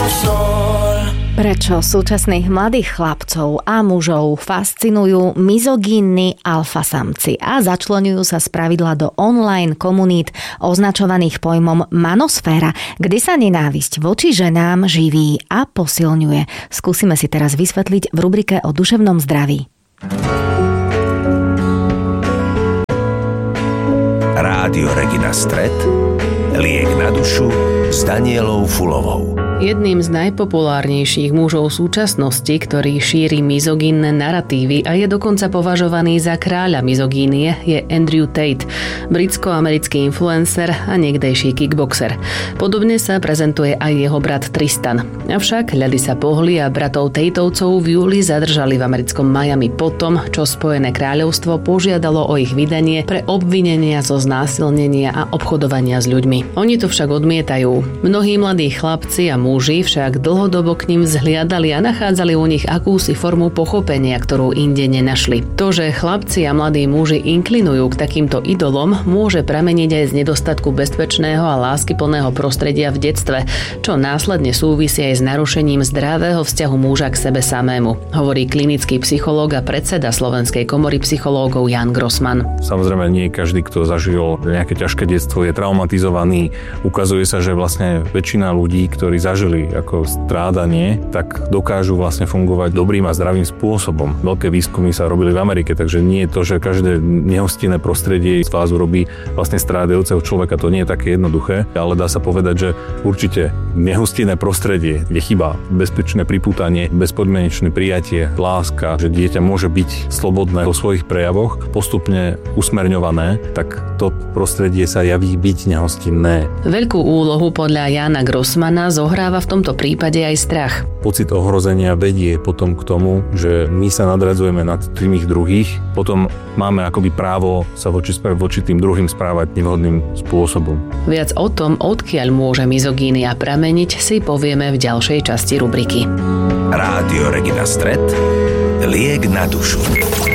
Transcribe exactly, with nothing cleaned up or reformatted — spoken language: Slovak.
Prečo súčasných mladých chlapcov a mužov fascinujú mizogínni alfasamci a začleňujú sa spravidla do online komunít označovaných pojmom manosféra, kde sa nenávisť voči ženám živí a posilňuje. Skúsime si teraz vysvetliť v rubrike o duševnom zdraví. Rádio Regina Stret, liek na dušu s Danielou Fulovou. Jedným z najpopulárnejších mužov súčasnosti, ktorý šíri mizogínne naratívy a je dokonca považovaný za kráľa mizogínie, je Andrew Tate, britsko-americký influencer a niekdejší kickboxer. Podobne sa prezentuje aj jeho brat Tristan. Avšak ľady sa pohli a bratov Tateovcov v júli zadržali v americkom Miami potom, čo Spojené kráľovstvo požiadalo o ich vydanie pre obvinenia zo znásilnenia a obchodovania s ľuďmi. Oni to však odmietajú. Mnohí mladí chlapci a muži však dlhodobo k ním vzhliadali a nachádzali u nich akúsi formu pochopenia, ktorú inde nenašli. To, že chlapci a mladí muži inklinujú k takýmto idolom, môže prameniť aj z nedostatku bezpečného a láskyplného prostredia v detstve, čo následne súvisí aj s narušením zdravého vzťahu muža k sebe samému, hovorí klinický psychológ a predseda Slovenskej komory psychológov Jan Grossman. Samozrejme, nie každý, kto zažil nejaké ťažké detstvo, je traumatizovaný. Ukazuje sa, že vlastne väčšina ľudí, ktorí zažili žili ako strádanie, tak dokážu vlastne fungovať dobrým a zdravým spôsobom. Veľké výskumy sa robili v Amerike, takže nie je to, že každé nehostinné prostredie z vás urobí vlastne strádajúceho človeka. To nie je také jednoduché, ale dá sa povedať, že určite nehostinné prostredie, kde chýba bezpečné pripútanie, bezpodmienečné prijatie, láska, že dieťa môže byť slobodné vo svojich prejavoch, postupne usmerňované, tak to prostredie sa javí byť nehostinné. Veľkú úlohu podľa Jana Grossmana zohrá v tomto prípade aj strach. Pocit ohrozenia vedie potom k tomu, že my sa nadradzujeme nad tých druhých, potom máme akoby právo sa voči, voči tým druhým správať nevhodným spôsobom. Viac o tom, odkiaľ môže mizogínia prameniť, si povieme v ďalšej časti rubriky. Rádio Regina Stret, liek na dušu.